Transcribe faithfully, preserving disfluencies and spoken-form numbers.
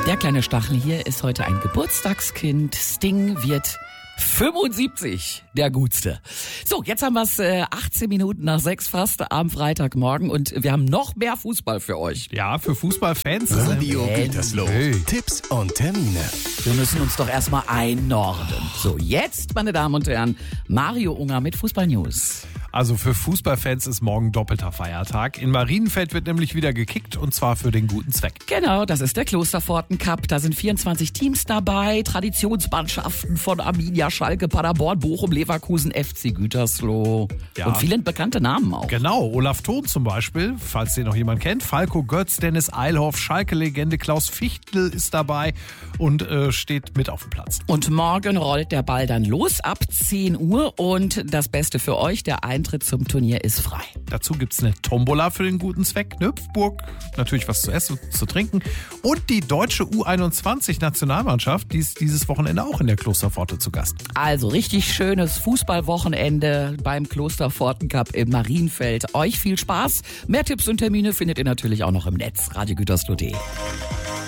Der kleine Stachel hier ist heute ein Geburtstagskind. Sting wird fünfundsiebzig, der Gutste. So, jetzt haben wir es äh, achtzehn Minuten nach sechs fast am Freitagmorgen und wir haben noch mehr Fußball für euch. Ja, für Fußballfans. Radio Gütersloh. Hey. Tipps und Termine. Wir müssen uns doch erstmal einnorden. So, jetzt, meine Damen und Herren, Mario Unger mit Fußball-News. Also für Fußballfans ist morgen doppelter Feiertag. In Marienfeld wird nämlich wieder gekickt und zwar für den guten Zweck. Genau, das ist der Klosterpforten Cup. Da sind vierundzwanzig Teams dabei, Traditionsmannschaften von Arminia, Schalke, Paderborn, Bochum, Leverkusen, F C Gütersloh. Ja. Und viele bekannte Namen auch. Genau, Olaf Thon zum Beispiel, falls den noch jemand kennt. Falco Götz, Dennis Eilhoff, Schalke-Legende Klaus Fichtel ist dabei und äh, steht mit auf dem Platz. Und morgen rollt der Ball dann los ab zehn Uhr und das Beste für euch, der Eintritt zum Turnier ist frei. Dazu gibt's eine Tombola für den guten Zweck, eine Hüpfburg, natürlich was zu essen und zu trinken und die deutsche U einundzwanzig Nationalmannschaft, die ist dieses Wochenende auch in der Klosterpforte zu Gast. Also richtig schönes Fußballwochenende beim Klosterpforten Cup in Marienfeld. Euch viel Spaß. Mehr Tipps und Termine findet ihr natürlich auch noch im Netz. radio gütersloh punkt de.